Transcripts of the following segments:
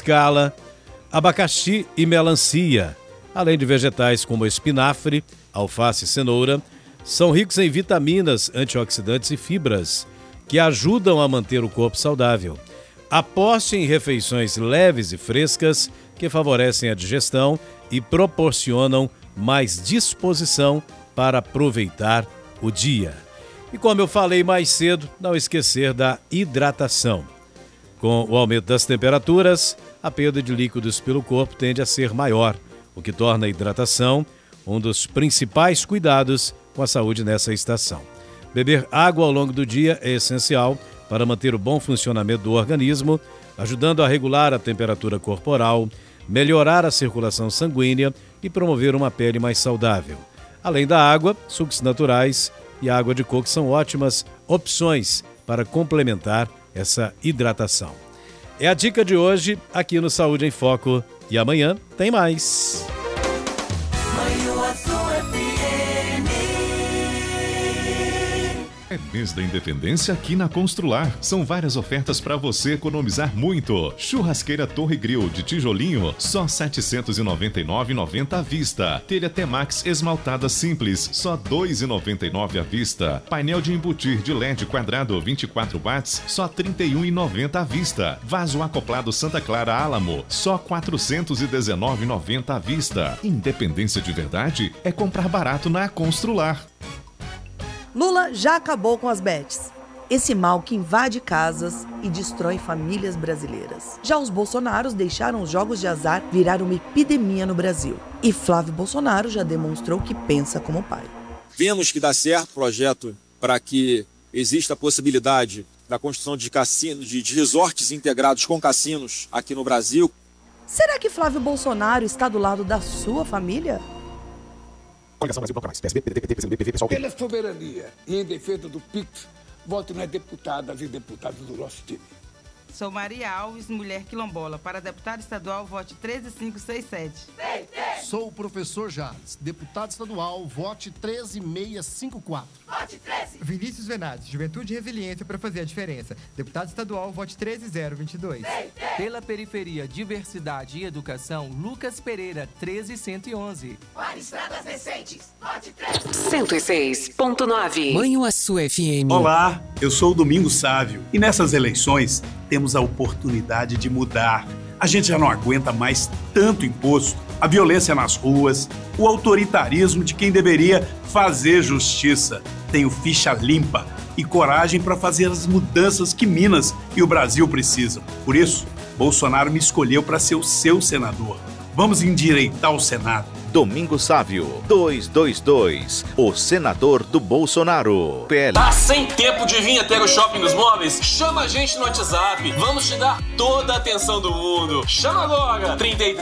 muscala, abacaxi e melancia, além de vegetais como espinafre, alface e cenoura, são ricos em vitaminas, antioxidantes e fibras, que ajudam a manter o corpo saudável. Aposte em refeições leves e frescas que favorecem a digestão e proporcionam mais disposição para aproveitar o dia. E como eu falei mais cedo, não esquecer da hidratação. Com o aumento das temperaturas, a perda de líquidos pelo corpo tende a ser maior, o que torna a hidratação um dos principais cuidados com a saúde nessa estação. Beber água ao longo do dia é essencial para manter o bom funcionamento do organismo, ajudando a regular a temperatura corporal, melhorar a circulação sanguínea e promover uma pele mais saudável. Além da água, sucos naturais e água de coco são ótimas opções para complementar essa hidratação. É a dica de hoje aqui no Saúde em Foco e amanhã tem mais. É mês da Independência aqui na Constrular. São várias ofertas para você economizar muito. Churrasqueira Torre Grill de tijolinho, só R$ 799,90 à vista. Telha Temax esmaltada simples, só R$ 2,99 à vista. Painel de embutir de LED quadrado 24 watts, só R$ 31,90 à vista. Vaso acoplado Santa Clara Álamo, só R$ 419,90 à vista. Independência de verdade é comprar barato na Constrular. Lula já acabou com as bets. Esse mal que invade casas e destrói famílias brasileiras. Já os bolsonaros deixaram os jogos de azar virar uma epidemia no Brasil. E Flávio Bolsonaro já demonstrou que pensa como pai. Vemos que dá certo o projeto para que exista a possibilidade da construção de cassinos, de resorts integrados com cassinos aqui no Brasil. Será que Flávio Bolsonaro está do lado da sua família? Pela soberania e em defesa do PIX, voto nas deputadas e deputados do nosso time. Sou Maria Alves, mulher quilombola. Para deputado estadual, vote 13567. Sou o professor Jales, deputado estadual, vote 13654. Vote 13. Vinícius Venades, Juventude e Resiliência para fazer a diferença. Deputado estadual, vote 13022. Pela periferia, diversidade e educação, Lucas Pereira, 13111. Para estradas decentes, vote 13. 106.9. Manhuaçu FM. Olá, eu sou o Domingos Sávio e nessas eleições temos a oportunidade de mudar. A gente já não aguenta mais tanto imposto, a violência nas ruas, o autoritarismo de quem deveria fazer justiça. Tenho ficha limpa e coragem para fazer as mudanças que Minas e o Brasil precisam. Por isso, Bolsonaro me escolheu para ser o seu senador. Vamos endireitar o Senado. Domingos Sávio, 222, o senador do Bolsonaro. PL. Tá sem tempo de vir até o Shopping dos Móveis? Chama a gente no WhatsApp. Vamos te dar toda a atenção do mundo. Chama agora.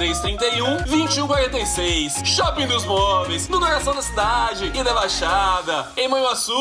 3331-2146. Shopping dos Móveis, no coração da cidade e da Baixada, em Manhuaçu.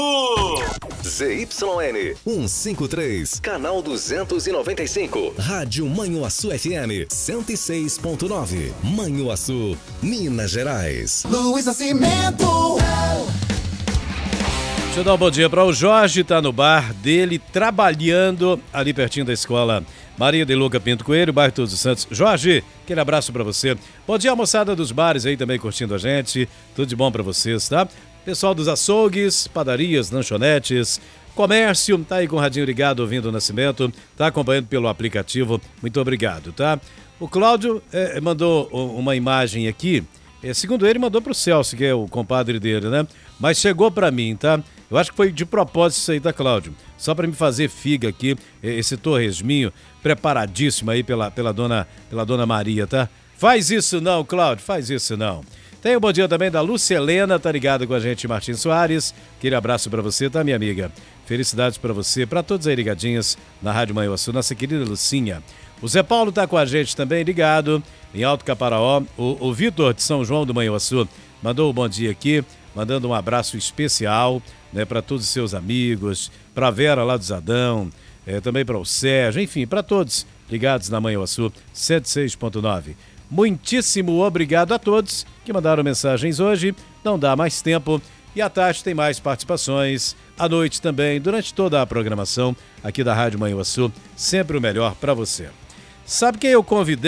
ZYN 153, canal 295. Rádio Manhuaçu FM 106.9. Manhuaçu, Minas Gerais. Luiz Nascimento. Deixa eu dar um bom dia para o Jorge, tá no bar dele, trabalhando ali pertinho da escola Maria de Luca Pinto Coelho, bairro Todos os Santos. Jorge, aquele abraço para você. Bom dia, moçada dos bares aí também curtindo a gente. Tudo de bom para vocês, tá? Pessoal dos açougues, padarias, lanchonetes, comércio, tá aí com o radinho ligado ouvindo o Nascimento, tá acompanhando pelo aplicativo. Muito obrigado, tá? O Cláudio mandou uma imagem aqui. Segundo ele, mandou pro Celso, que é o compadre dele, né? Mas chegou para mim, tá? Eu acho que foi de propósito isso aí, tá, Cláudio? Só para me fazer figa aqui, esse torresminho preparadíssimo aí pela dona Maria, tá? Faz isso não, Cláudio, faz isso não. Tem um bom dia também da Lúcia Helena, tá ligado com a gente, Martins Soares. Aquele abraço para você, tá, minha amiga? Felicidades para você, para todos aí ligadinhos na Rádio Manhuaçu, nossa querida Lucinha. O Zé Paulo tá com a gente também, ligado, em Alto Caparaó. O Vitor de São João do Manhuaçu mandou um bom dia aqui, mandando um abraço especial, né, para todos os seus amigos, para a Vera lá do Zadão, também para o Sérgio, enfim, para todos ligados na Manhuaçu 106.9. Muitíssimo obrigado a todos que mandaram mensagens hoje, não dá mais tempo. E à tarde tem mais participações, à noite também, durante toda a programação aqui da Rádio Manhuaçu, sempre o melhor para você. Sabe quem eu convidei?